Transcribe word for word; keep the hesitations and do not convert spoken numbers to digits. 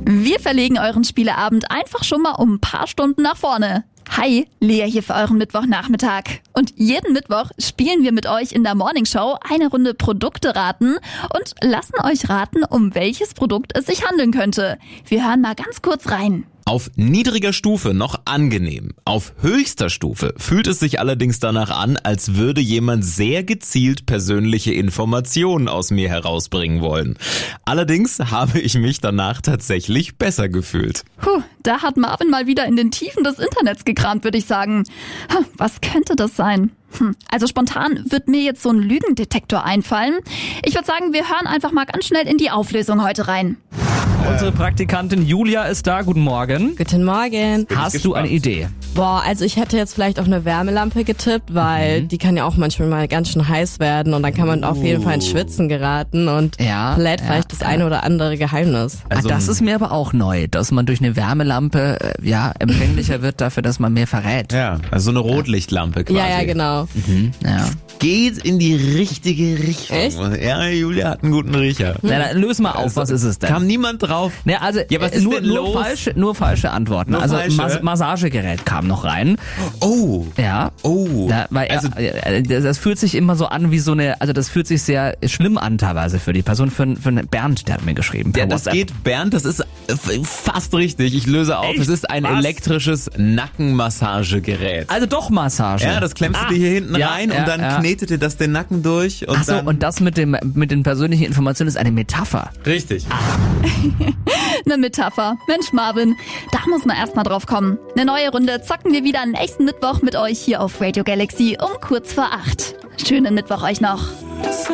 Wir verlegen euren Spieleabend einfach schon mal um ein paar Stunden nach vorne. Hi, Lea hier für euren Mittwochnachmittag. Und jeden Mittwoch spielen wir mit euch in der Morningshow eine Runde Produkte raten und lassen euch raten, um welches Produkt es sich handeln könnte. Wir hören mal ganz kurz rein. Auf niedriger Stufe noch angenehm. Auf höchster Stufe fühlt es sich allerdings danach an, als würde jemand sehr gezielt persönliche Informationen aus mir herausbringen wollen. Allerdings habe ich mich danach tatsächlich besser gefühlt. Puh, da hat Marvin mal wieder in den Tiefen des Internets gekramt, würde ich sagen. Was könnte das sein? Hm, also spontan wird mir jetzt so ein Lügendetektor einfallen. Ich würde sagen, wir hören einfach mal ganz schnell in die Auflösung heute rein. Unsere Praktikantin Julia ist da. Guten Morgen. Guten Morgen. Hast du eine Idee? Boah, also ich hätte jetzt vielleicht auf eine Wärmelampe getippt, weil mhm. die kann ja auch manchmal mal ganz schön heiß werden und dann kann man uh. auf jeden Fall ins Schwitzen geraten und ja, vielleicht ja, vielleicht das ja. eine oder andere Geheimnis. Also, das ist mir aber auch neu, dass man durch eine Wärmelampe äh, ja empfänglicher wird dafür, dass man mehr verrät. Ja, also so eine Rotlichtlampe quasi. Ja, ja, genau. Mhm, ja. Geht in die richtige Richtung. Echt? Ja, Julia hat einen guten Riecher. Na, dann löse mal auf, Also, was ist es denn? Kam niemand drauf? Ja, also Ja, was äh, ist nur, denn nur, los? falsche, nur falsche Antworten. Nur also falsche? Mas- Massagegerät kam noch rein. Oh. Ja. Oh. Da, weil Also- äh, das das fühlt sich immer so an wie so eine, also das fühlt sich sehr schlimm an teilweise für die Person, für, für einen Bernd, der hat mir geschrieben. Per Ja, das WhatsApp. geht, Bernd, das ist äh, fast richtig. Ich löse auf, Echt? es ist ein Was? elektrisches Nackenmassagegerät. Also doch Massage. Ja, das klemmst du dir hier hinten Ja, rein ja, und dann ja. knetet dir das den Nacken durch. Und Ach so, dann und das mit dem mit den persönlichen Informationen ist eine Metapher. Richtig. Eine Metapher. Mensch Marvin, da muss man erstmal drauf kommen. Eine neue Runde zocken wir wieder nächsten Mittwoch mit euch hier auf Radio Galaxy um kurz vor acht. Schönen Mittwoch euch noch.